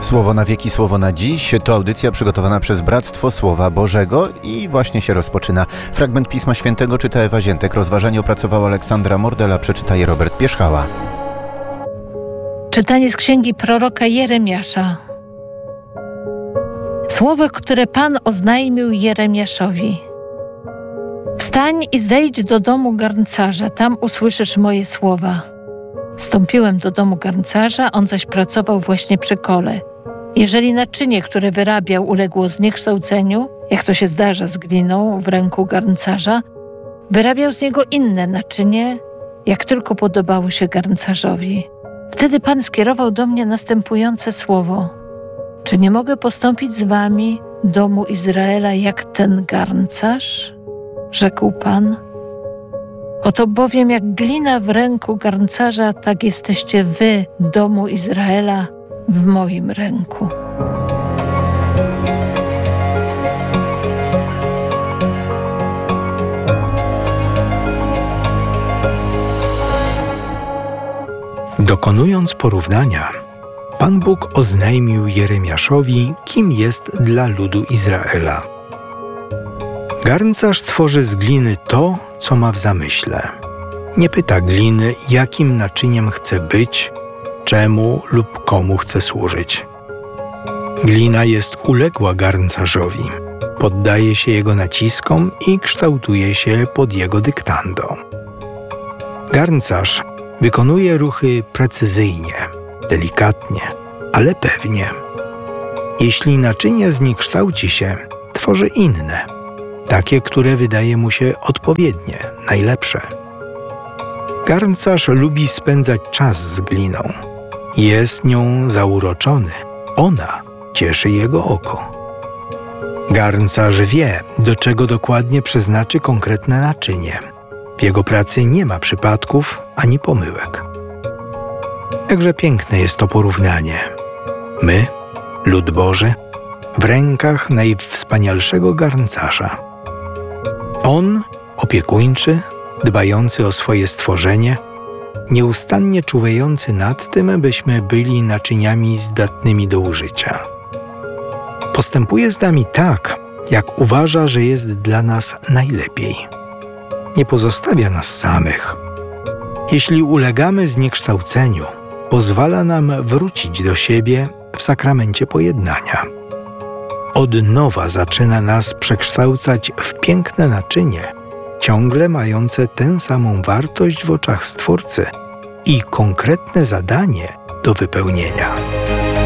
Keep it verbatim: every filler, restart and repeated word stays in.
Słowo na wieki, słowo na dziś. To audycja przygotowana przez Bractwo Słowa Bożego i właśnie się rozpoczyna. Fragment Pisma Świętego czyta Ewa Ziętek. Rozważanie opracowała Aleksandra Mordela, przeczyta je Robert Pierzchała. Czytanie z księgi proroka Jeremiasza. Słowo, które Pan oznajmił Jeremiaszowi. Wstań i zejdź do domu garncarza, tam usłyszysz moje słowa. Wstąpiłem do domu garncarza, on zaś pracował właśnie przy kole. Jeżeli naczynie, które wyrabiał, uległo zniekształceniu, jak to się zdarza z gliną w ręku garncarza, wyrabiał z niego inne naczynie, jak tylko podobało się garncarzowi. Wtedy Pan skierował do mnie następujące słowo. Czy nie mogę postąpić z wami, domu Izraela, jak ten garncarz? Rzekł Pan. Oto bowiem jak glina w ręku garncarza, tak jesteście wy, domu Izraela, w moim ręku. Dokonując porównania, Pan Bóg oznajmił Jeremiaszowi, kim jest dla ludu Izraela. Garncarz tworzy z gliny to, co ma w zamyśle. Nie pyta gliny, jakim naczyniem chce być, czemu lub komu chce służyć. Glina jest uległa garncarzowi, poddaje się jego naciskom i kształtuje się pod jego dyktando. Garncarz wykonuje ruchy precyzyjnie, delikatnie, ale pewnie. Jeśli naczynie zniekształci się, tworzy inne, takie, które wydaje mu się odpowiednie, najlepsze. Garncarz lubi spędzać czas z gliną. Jest nią zauroczony. Ona cieszy jego oko. Garncarz wie, do czego dokładnie przeznaczy konkretne naczynie. W jego pracy nie ma przypadków ani pomyłek. Jakże piękne jest to porównanie. My, lud Boży, w rękach najwspanialszego garncarza. On, opiekuńczy, dbający o swoje stworzenie, nieustannie czuwający nad tym, byśmy byli naczyniami zdatnymi do użycia. Postępuje z nami tak, jak uważa, że jest dla nas najlepiej. Nie pozostawia nas samych. Jeśli ulegamy zniekształceniu, pozwala nam wrócić do siebie w sakramencie pojednania. Od nowa zaczyna nas przekształcać w piękne naczynie, ciągle mające tę samą wartość w oczach Stwórcy i konkretne zadanie do wypełnienia.